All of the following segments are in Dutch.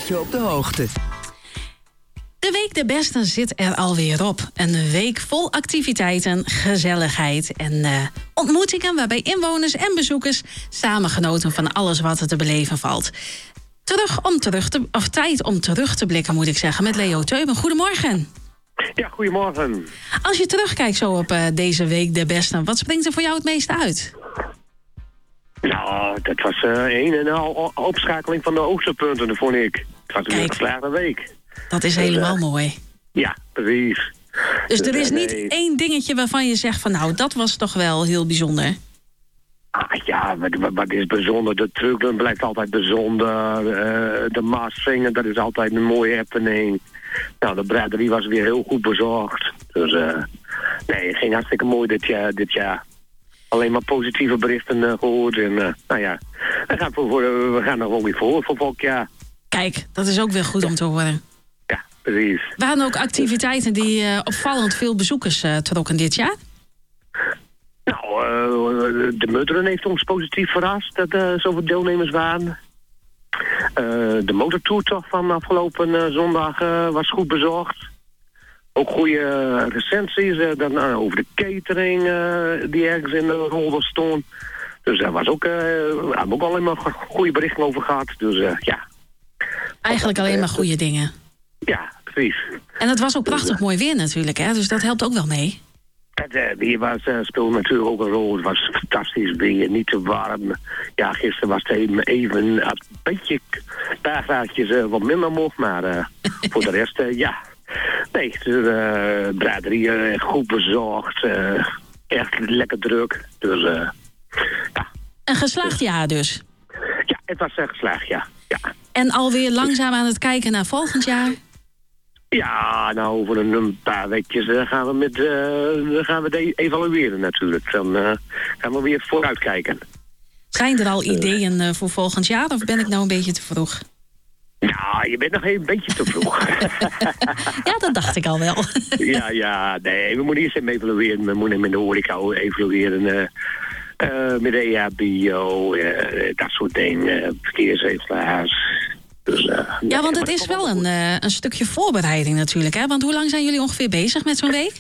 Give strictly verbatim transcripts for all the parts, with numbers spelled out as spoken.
Houd je op de hoogte. De Week der Besten zit er alweer op. Een week vol activiteiten, gezelligheid en uh, ontmoetingen... waarbij inwoners en bezoekers samen genoten van alles wat er te beleven valt. Terug om terug te, of tijd om terug te blikken, moet ik zeggen, met Leo Teuben. Goedemorgen. Ja, goedemorgen. Als je terugkijkt zo op uh, deze Week der Besten, wat springt er voor jou het meeste uit? Nou, dat was uh, een en al opschakeling van de hoogtepunten, dat vond ik. Het was een Kijk, geslaagde week. Dat is helemaal dus, uh, mooi. Ja, precies. Dus er is niet nee. één dingetje waarvan je zegt van nou, dat was toch wel heel bijzonder. Ah, ja, wat, wat, wat is bijzonder? De truc, dat blijft altijd bijzonder. Uh, de Maassingen, dat is altijd een mooie happening. Nou, de braderie was weer heel goed bezorgd. Dus uh, nee, het ging hartstikke mooi dit jaar. Dit jaar. Alleen maar positieve berichten uh, gehoord. En uh, nou ja, we gaan, voor, voor, we gaan er gewoon weer voor voor volgend jaar. Kijk, dat is ook weer goed om te horen. Ja, precies. Waren ook activiteiten die uh, opvallend veel bezoekers uh, trokken dit jaar? Nou, uh, de Mutteren heeft ons positief verrast dat er uh, zoveel deelnemers waren. Uh, de motortoertocht van afgelopen uh, zondag uh, was goed bezorgd. Ook goede uh, recensies uh, dan, uh, over de catering uh, die ergens in de rol stond. Dus daar was ook, uh, we hebben ook alleen maar goede berichten over gehad. Dus uh, ja. Eigenlijk alleen maar goede dingen. Ja, precies. En het was ook prachtig mooi weer natuurlijk, hè? Dus dat helpt ook wel mee. Het uh, weer was, uh, speelde natuurlijk ook een rol. Het was fantastisch weer, niet te warm. Ja, gisteren was het even, even een beetje een paar graadjes uh, wat minder mocht. Maar uh, voor de rest, uh, ja. Nee, de uh, braderie uh, goed bezorgd. Uh, echt lekker druk. Dus uh, ja. Een geslaagd jaar dus. Ja, het was uh, geslaagd, ja. ja. En alweer langzaam aan het kijken naar volgend jaar? Ja, nou, over een, een paar weekjes uh, gaan we met uh, gaan we de evalueren natuurlijk. Dan uh, gaan we weer vooruitkijken. Zijn er al ideeën uh, voor volgend jaar of ben ik nou een beetje te vroeg? Nou, je bent nog een beetje te vroeg. Ja, dat dacht ik al wel. ja, ja, nee, we moeten eerst even evalueren. We moeten met de horeca evalueren. Uh, uh, met de E H B O, uh, dat soort dingen. Uh, verkeersregelaars. Dus, uh, ja, want nee, het is wel een, uh, een stukje voorbereiding natuurlijk, hè? Want hoe lang zijn jullie ongeveer bezig met zo'n week?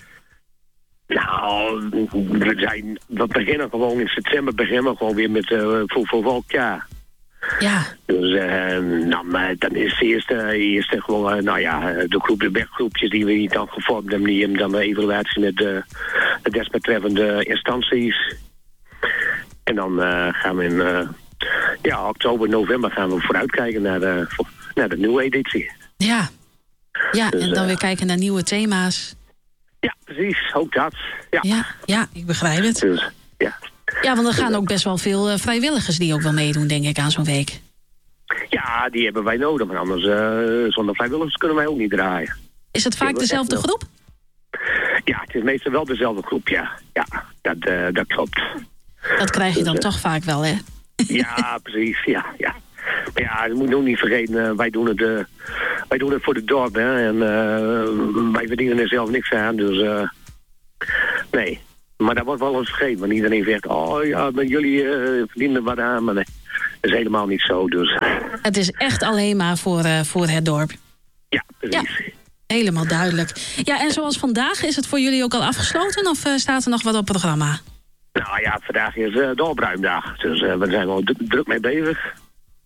Nou, we, zijn, we beginnen gewoon in september beginnen we gewoon weer met uh, voor, voor volgend jaar. Ja. Dus uh, nou, dan is het eerste, eerste gewoon, uh, nou ja, de, groep, de werkgroepjes die we niet dan gevormd hebben, die hebben dan de evaluatie met de, de desbetreffende instanties. En dan uh, gaan we in uh, ja, oktober, november gaan we vooruitkijken naar de, naar de nieuwe editie. Ja, ja dus, en dan uh, weer kijken naar nieuwe thema's. Ja, precies, ook dat. Ja, ja, ja ik begrijp het. Dus, ja. Ja, want er gaan ook best wel veel uh, vrijwilligers die ook wel meedoen, denk ik, aan zo'n week. Ja, die hebben wij nodig, want anders uh, zonder vrijwilligers kunnen wij ook niet draaien. Is het vaak dezelfde groep? Ja, het is meestal wel dezelfde groep, ja. Ja, dat, uh, dat klopt. Dat krijg je dan dus, uh, toch vaak wel, hè? Ja, precies, ja, ja. Maar ja, je moet ook niet vergeten, uh, wij, doen het, uh, wij doen het voor de dorp, hè. En uh, wij verdienen er zelf niks aan, dus uh, nee. Maar dat wordt wel eens vergeten, want iedereen zegt, oh ja, maar jullie uh, verdienen wat aan, maar nee. Dat is helemaal niet zo, dus. Het is echt alleen maar voor, uh, voor het dorp. Ja, precies. Ja, helemaal duidelijk. Ja, en zoals vandaag, is het voor jullie ook al afgesloten of uh, staat er nog wat op het programma? Nou ja, vandaag is uh, de opruimdag, dus uh, we zijn wel d- druk mee bezig.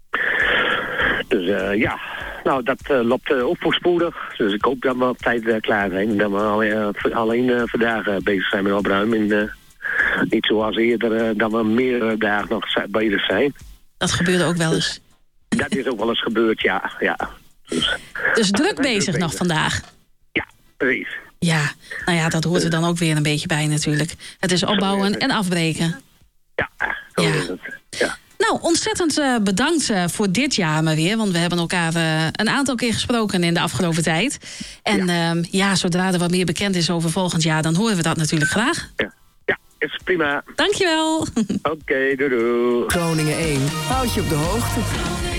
Dus uh, ja, nou dat uh, loopt uh, ook voorspoedig. Dus ik hoop dat we op tijd uh, klaar zijn. En dat we al, uh, alleen uh, vandaag uh, bezig zijn met opruimen. En, uh, niet zoals eerder, uh, dat we meer dagen nog bezig zijn. Dat gebeurde ook wel eens. Dat is ook wel eens gebeurd, ja. ja. Dus, dus druk bezig druk nog bezig. vandaag? Ja, precies. Ja, nou ja, dat hoort er dan ook weer een beetje bij natuurlijk. Het is opbouwen en afbreken. Ja, zo ja. is het. Ja. Nou, ontzettend uh, bedankt uh, voor dit jaar maar weer. Want we hebben elkaar uh, een aantal keer gesproken in de afgelopen tijd. En ja. Uh, ja, zodra er wat meer bekend is over volgend jaar, dan horen we dat natuurlijk graag. Ja, ja is prima. Dankjewel. Oké, okay, doei doei. Groningen één, houd je op de hoogte.